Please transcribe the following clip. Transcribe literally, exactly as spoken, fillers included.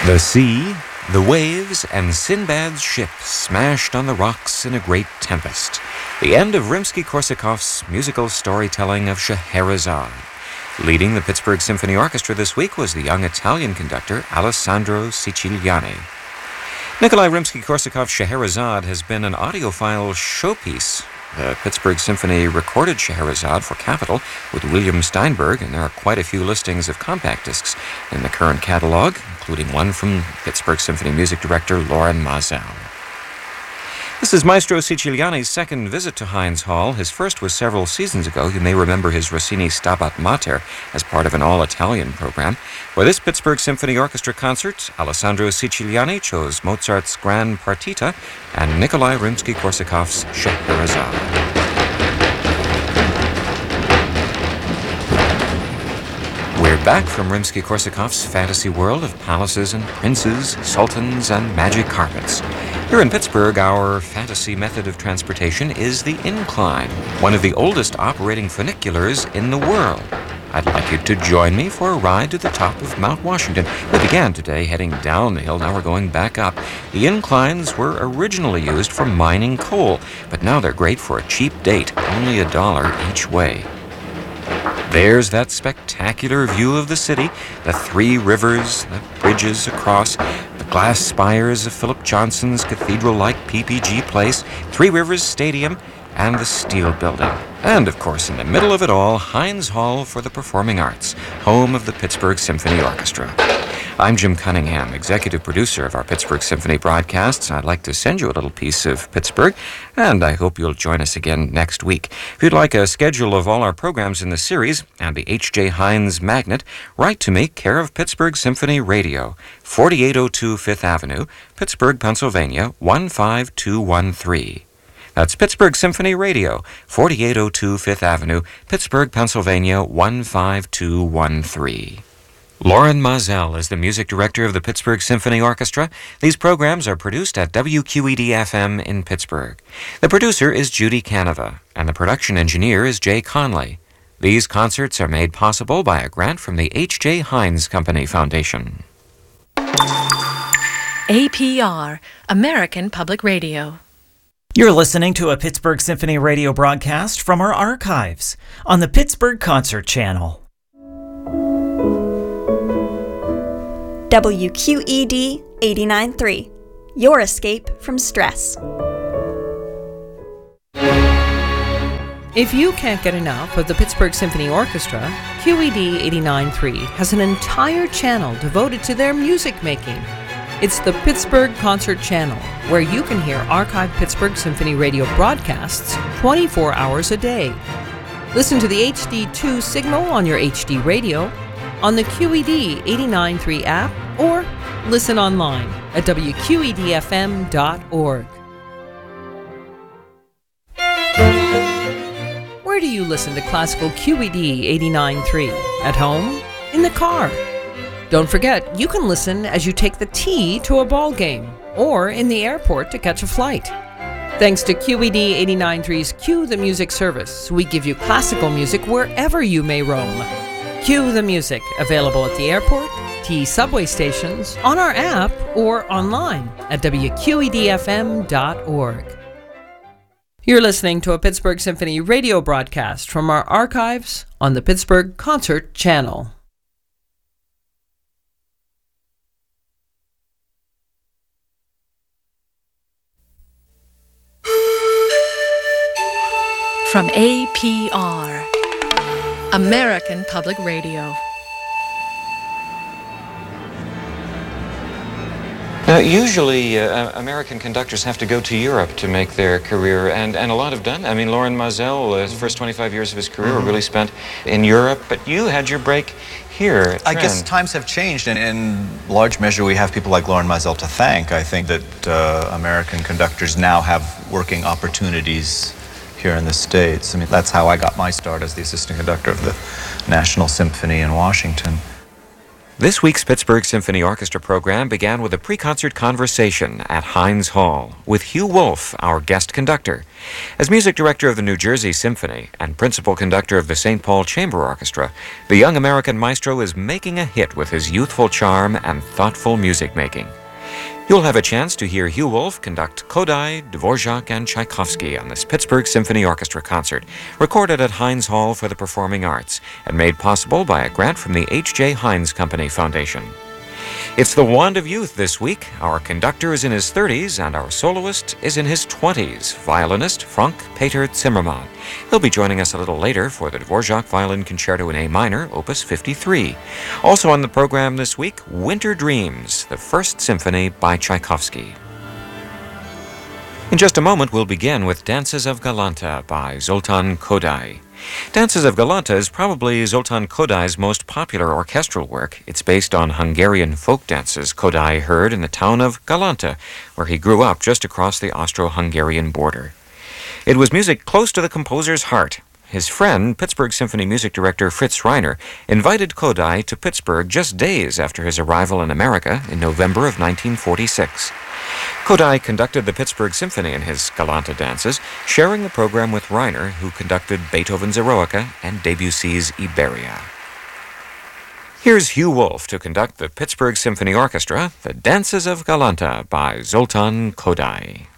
The sea, the waves, and Sinbad's ship smashed on the rocks in a great tempest. The end of Rimsky-Korsakov's musical storytelling of Scheherazade. Leading the Pittsburgh Symphony Orchestra this week was the young Italian conductor Alessandro Siciliani. Nikolai Rimsky-Korsakov's Scheherazade has been an audiophile showpiece. The Pittsburgh Symphony recorded Scheherazade for Capitol with William Steinberg, and there are quite a few listings of compact discs in the current catalog, including one from Pittsburgh Symphony music director Loren Maazel. This is Maestro Siciliani's second visit to Heinz Hall. His first was several seasons ago. You may remember his Rossini Stabat Mater as part of an all-Italian program. For this Pittsburgh Symphony Orchestra concert, Alessandro Siciliani chose Mozart's Grand Partita and Nikolai Rimsky-Korsakov's Scheherazade. We're back from Rimsky-Korsakov's fantasy world of palaces and princes, sultans, and magic carpets. Here in Pittsburgh, our fantasy method of transportation is the incline, one of the oldest operating funiculars in the world. I'd like you to join me for a ride to the top of Mount Washington. We began today heading down the hill, now we're going back up. The inclines were originally used for mining coal, but now they're great for a cheap date, only a dollar each way. There's that spectacular view of the city, the three rivers, the bridges across, the glass spires of Philip Johnson's cathedral-like P P G Place, Three Rivers Stadium, and the Steel Building. And, of course, in the middle of it all, Heinz Hall for the Performing Arts, home of the Pittsburgh Symphony Orchestra. I'm Jim Cunningham, executive producer of our Pittsburgh Symphony broadcasts. I'd like to send you a little piece of Pittsburgh, and I hope you'll join us again next week. If you'd like a schedule of all our programs in the series and the H J Heinz Magnet, write to me, care of Pittsburgh Symphony Radio, forty-eight oh two Fifth Avenue, Pittsburgh, Pennsylvania, one five two one three. That's Pittsburgh Symphony Radio, forty-eight oh two Fifth Avenue, Pittsburgh, Pennsylvania, one five two one three. Loren Maazel is the music director of the Pittsburgh Symphony Orchestra. These programs are produced at W Q E D F M in Pittsburgh. The producer is Judy Canova, and the production engineer is Jay Conley. These concerts are made possible by a grant from the H J Heinz Company Foundation. A P R, American Public Radio. You're listening to a Pittsburgh Symphony Radio broadcast from our archives on the Pittsburgh Concert Channel. W Q E D eighty-nine point three, your escape from stress. If you can't get enough of the Pittsburgh Symphony Orchestra, Q E D eighty-nine point three has an entire channel devoted to their music making. It's the Pittsburgh Concert Channel, where you can hear archived Pittsburgh Symphony Radio broadcasts twenty-four hours a day. Listen to the H D two signal on your H D radio, on the Q E D eighty-nine point three app, or listen online at W Q E D F M dot org. Where do you listen to classical Q E D eighty-nine point three? At home? In the car? Don't forget, you can listen as you take the T to a ball game, or in the airport to catch a flight. Thanks to Q E D eighty-nine point three's Cue the Music service, we give you classical music wherever you may roam. Cue the Music, available at the airport, T subway stations, on our app, or online at W Q E D F M dot org. You're listening to a Pittsburgh Symphony Radio broadcast from our archives on the Pittsburgh Concert Channel. From A P R, American Public Radio. Now, usually uh, American conductors have to go to Europe to make their career, and, and a lot have done. I mean, Loren Maazel, uh, his first twenty-five years of his career mm-hmm. were really spent in Europe, but you had your break here at I Trent. guess times have changed, and in large measure we have people like Loren Maazel to thank. I think that uh, American conductors now have working opportunities here in the States. I mean, that's how I got my start as the assistant conductor of the National Symphony in Washington. This week's Pittsburgh Symphony Orchestra program began with a pre-concert conversation at Heinz Hall with Hugh Wolf, our guest conductor. As music director of the New Jersey Symphony and principal conductor of the Saint Paul Chamber Orchestra, the young American maestro is making a hit with his youthful charm and thoughtful music making. You'll have a chance to hear Hugh Wolf conduct Kodály, Dvorak, and Tchaikovsky on this Pittsburgh Symphony Orchestra concert, recorded at Heinz Hall for the Performing Arts and made possible by a grant from the H J Heinz Company Foundation. It's the Wand of Youth this week. Our conductor is in his thirties and our soloist is in his twenties, violinist Frank Peter Zimmermann. He'll be joining us a little later for the Dvorak Violin Concerto in A minor, Opus fifty-three. Also on the program this week, Winter Dreams, the First Symphony by Tchaikovsky. In just a moment, we'll begin with Dances of Galanta by Zoltán Kodály. Dances of Galanta is probably Zoltán Kodály's most popular orchestral work. It's based on Hungarian folk dances Kodály heard in the town of Galanta, where he grew up just across the Austro-Hungarian border. It was music close to the composer's heart. His friend, Pittsburgh Symphony music director Fritz Reiner, invited Kodály to Pittsburgh just days after his arrival in America in November of nineteen forty-six. Kodály conducted the Pittsburgh Symphony in his Galanta dances, sharing the program with Reiner, who conducted Beethoven's Eroica and Debussy's Iberia. Here's Hugh Wolf to conduct the Pittsburgh Symphony Orchestra, the Dances of Galanta by Zoltán Kodály.